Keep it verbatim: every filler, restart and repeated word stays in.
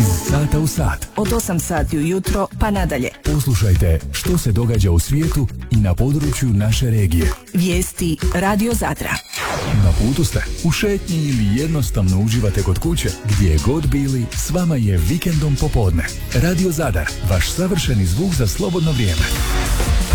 Iz sata u sat. Od osam sati ujutro pa nadalje. Poslušajte što se događa u svijetu i na području naše regije. Vijesti Radio Zadra. Na putu ste, u šetnji ili jednostavno uživate kod kuće. Gdje god bili, s vama je Vikendom popodne. Radio Zadar, vaš savršeni zvuk za slobodno vrijeme.